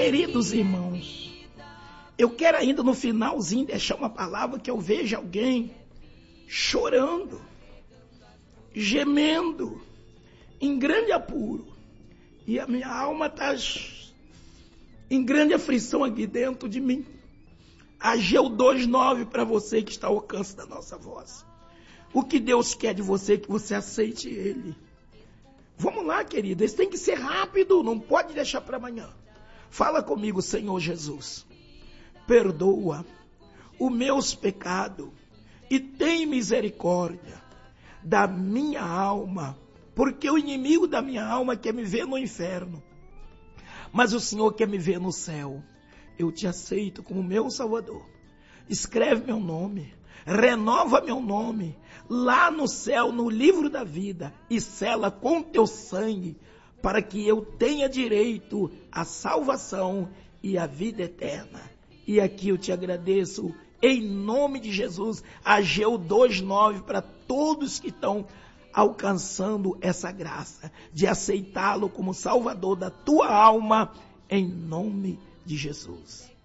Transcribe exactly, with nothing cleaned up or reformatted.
Queridos irmãos, eu quero ainda no finalzinho deixar uma palavra que eu vejo alguém chorando, gemendo, em grande apuro. E a minha alma está em grande aflição aqui dentro de mim. Ageu dois nove para você que está ao alcance da nossa voz. O que Deus quer de você é que você aceite Ele. Vamos lá, querido, isso tem que ser rápido, não pode deixar para amanhã. Fala comigo, Senhor Jesus. Perdoa os meus pecados e tem misericórdia da minha alma, porque o inimigo da minha alma quer me ver no inferno, mas o Senhor quer me ver no céu. Eu te aceito como meu Salvador. Escreve meu nome, renova meu nome lá no céu, no livro da vida, e sela com teu sangue, para que eu tenha direito à salvação e à vida eterna. E aqui eu te agradeço, em nome de Jesus, Ageu dois nove, para todos que estão alcançando essa graça, de aceitá-lo como Salvador da tua alma, em nome de Jesus.